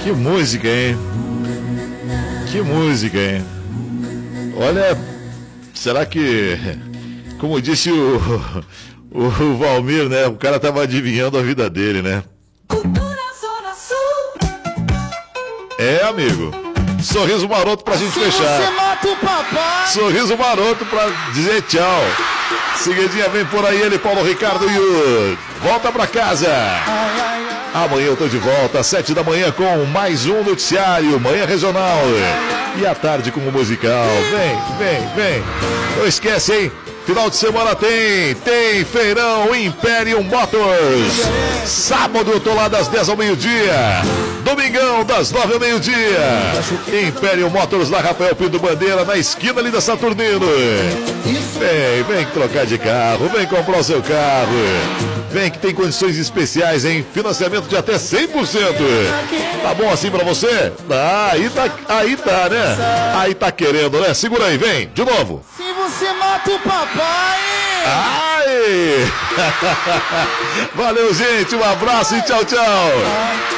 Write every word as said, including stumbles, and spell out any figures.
Que música, hein? Que música, hein? Olha, será que, como disse o, o Valmir, né? O cara tava adivinhando a vida dele, né? É, amigo. Sorriso maroto pra gente fechar. Você mata o papai. Sorriso maroto pra dizer tchau. Seguidinha vem por aí ele, Paulo Ricardo e o Volta Pra Casa. Ai, ai, ai. Amanhã eu tô de volta, às sete da manhã, com mais um noticiário, Manhã Regional. E à tarde com o musical. Vem, vem, vem. Não esquece, hein? Final de semana tem, tem Feirão Imperium Motors. Sábado eu tô lá das dez ao meio-dia. Domingão das nove ao meio-dia. Imperium Motors lá, Rafael Pinto Bandeira, na esquina ali da Saturnino. Vem, vem trocar de carro, vem comprar o seu carro. Vem que tem condições especiais, hein? Financiamento de até cem por cento. Tá bom assim pra você? Ah, aí tá, aí tá, né? Aí tá querendo, né? Segura aí, vem, de novo. Se você mata o papai. Ai! Valeu, gente. Um abraço e tchau, tchau.